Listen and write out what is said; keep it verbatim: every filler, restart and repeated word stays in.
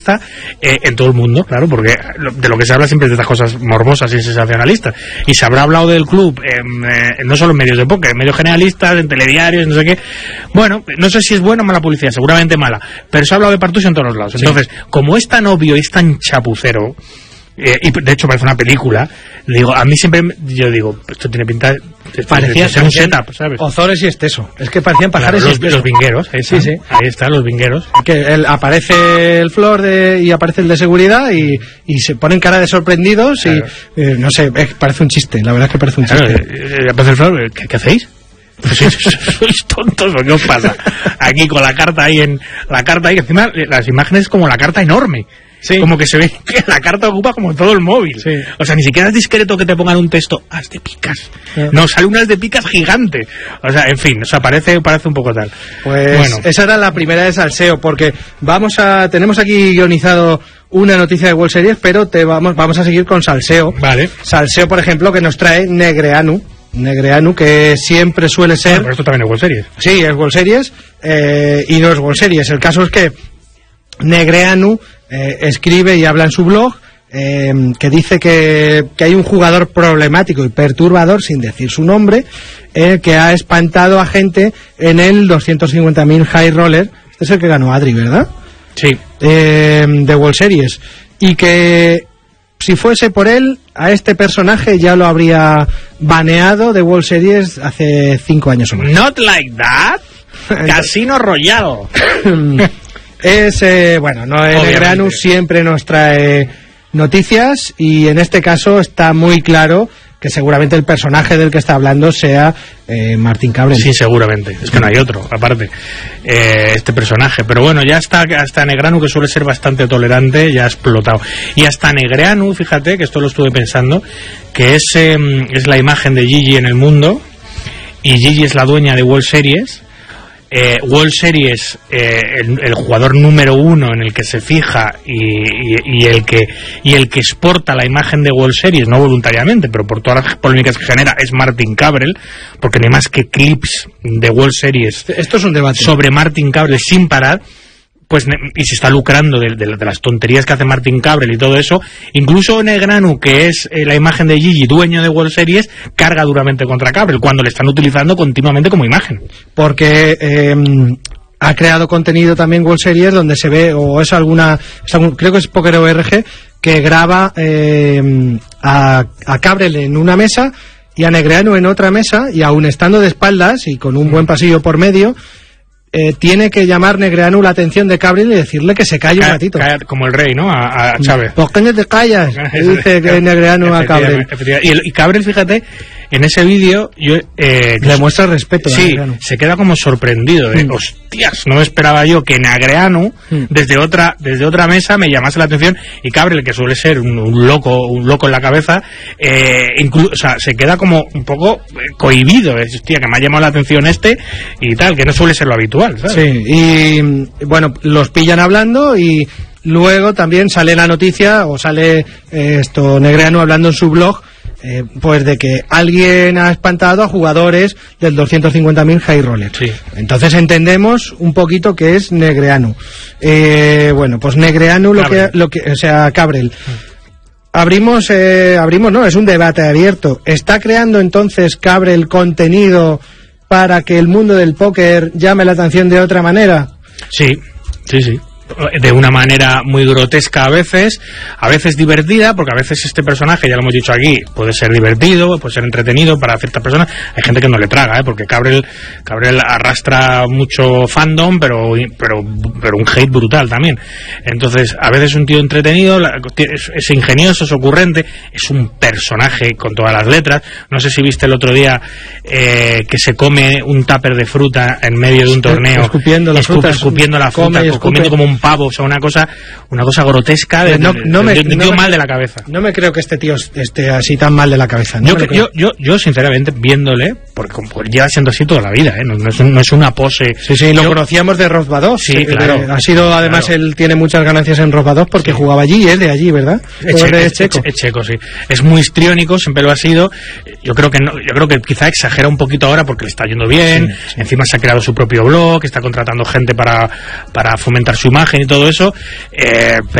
Eh, en todo el mundo, claro, porque de lo que se habla siempre es de estas cosas morbosas y sensacionalistas, y se habrá hablado del club en, eh, no solo en medios de póker, en medios generalistas, en telediarios, no sé qué. Bueno, no sé si es buena o mala publicidad, seguramente mala, pero se ha hablado de Partusi en todos los lados. Entonces, sí, como es tan obvio y es tan chapucero, eh, y de hecho parece una película, digo, a mí siempre yo digo, esto tiene pinta de, parecía de ser un setup, ¿sabes? Ozores y Esteso, es que parecían pajares, claro, y los, los vingueros, ahí están, sí, sí. Ahí están los vingueros, que el, aparece el Flor de, y aparece el de seguridad y, y se ponen cara de sorprendidos, claro. Y eh, no sé, es, parece un chiste, la verdad es que parece un claro, chiste. Eh, aparece el Flor, ¿qué, qué hacéis? ¿Sois tontos o qué os pasa? Aquí con la carta ahí en la carta ahí, que encima las imágenes como la carta enorme. Sí. Como que se ve que la carta ocupa como todo el móvil. Sí. O sea, ni siquiera es discreto que te pongan un texto as de picas. Sí. No, sale un as de picas gigante. O sea, en fin, o sea, parece, parece un poco tal. Pues bueno, esa era la primera de salseo, porque vamos a tenemos aquí guionizado una noticia de World Series, pero te vamos vamos a seguir con salseo. Vale. Salseo, por ejemplo, que nos trae Negreanu. Negreanu, que siempre suele ser... Bueno, pero esto también es World Series. Sí, es World Series, eh, y no es World Series. El caso es que Negreanu eh, escribe y habla en su blog eh, que dice que, que hay un jugador problemático y perturbador, sin decir su nombre, eh, que ha espantado a gente en el doscientos cincuenta mil High Roller. Este es el que ganó Adri, ¿verdad? Sí. Eh, de World Series. Y que... si fuese por él, a este personaje ya lo habría baneado de World Series hace cinco años o más. Not like that. Casino Royale. Es, eh, bueno, no, Negreanu siempre nos trae noticias y en este caso está muy claro que seguramente el personaje del que está hablando sea eh, Martín Cabrel. Sí, seguramente, es que no hay otro, aparte, eh, este personaje. Pero bueno, ya está, hasta Negreanu, que suele ser bastante tolerante, ya ha explotado. Y hasta Negreanu, fíjate, que esto lo estuve pensando, que es, eh, es la imagen de Gigi en el mundo, y Gigi es la dueña de World Series. Eh, World Series, eh, el, el jugador número uno en el que se fija y, y, y el que y el que exporta la imagen de World Series, no voluntariamente, pero por todas las polémicas que genera, es Martín Cabrel, porque no hay más que clips de World Series. Esto es un debate sobre Martín Cabrel sin parar. Pues, y se está lucrando de, de, de las tonterías que hace Martín Cabrel y todo eso. Incluso Negreanu, que es eh, la imagen de Gigi, dueño de World Series, carga duramente contra Cabrel, cuando le están utilizando continuamente como imagen. Porque eh, ha creado contenido también World Series donde se ve, o es alguna, es algún, creo que es Poker O R G, que graba eh, a, a Cabrel en una mesa y a Negreanu en otra mesa, y aún estando de espaldas y con un buen pasillo por medio, Eh, tiene que llamar Negreanu la atención de Cabrel y decirle que se calle un ratito. Como el rey, ¿no? A, a Chávez. ¿Por qué no te callas? Dice que Negreanu a Cabrel. Y, el, y Cabrel, fíjate, en ese vídeo yo eh, le muestra respeto. Sí, se queda como sorprendido de, mm. hostias, no esperaba yo que Negreanu mm. desde otra desde otra mesa me llamase la atención, y Cabrel, que suele ser un, un loco un loco en la cabeza, eh, inclu- o sea, se queda como un poco eh, cohibido, es, hostia, que me ha llamado la atención este y tal, que no suele ser lo habitual. ¿Sabes? Sí, y bueno, los pillan hablando y luego también sale la noticia, o sale eh, esto Negreanu hablando en su blog, eh, pues de que alguien ha espantado a jugadores del doscientos cincuenta mil High Roller. Sí. Entonces entendemos un poquito que es Negreanu. Eh, bueno, pues Negreanu, lo que, lo que, o sea, Cabrel. Abrimos, eh, abrimos, no, es un debate abierto. ¿Está creando entonces Cabrel contenido para que el mundo del póker llame la atención de otra manera? Sí, sí, sí. De una manera muy grotesca a veces, a veces divertida, porque a veces este personaje, ya lo hemos dicho aquí, puede ser divertido, puede ser entretenido para ciertas personas. Hay gente que no le traga, ¿eh? Porque Cabrel, Cabrel arrastra mucho fandom, pero, pero, pero un hate brutal también. Entonces, a veces es un tío entretenido, es, es ingenioso, es ocurrente, es un personaje con todas las letras. No sé si viste el otro día eh, que se come un tupper de fruta en medio de un torneo, escupiendo la fruta, escupiendo la fruta, comiendo como un pavo, o sea, una cosa una cosa grotesca de, no, no me, de, de, de un no tío me, mal de la cabeza. No me creo que este tío esté así tan mal de la cabeza. No yo, yo, yo, yo, sinceramente, viéndole, porque como, lleva siendo así toda la vida, ¿eh? no, no, es, no es una pose. Sí, sí, lo Yo, conocíamos de Rozba dos. Sí, claro. Ha sido, además, claro. Él tiene muchas ganancias en Rozba dos porque sí. jugaba allí y es de allí, ¿verdad? Es checo, es checo. Es checo, sí. Es muy histriónico, siempre lo ha sido. Yo creo que no, yo creo que quizá exagera un poquito ahora porque le está yendo bien. Sí, sí. Encima se ha creado su propio blog, está contratando gente para, para fomentar su imagen y todo eso. Eh,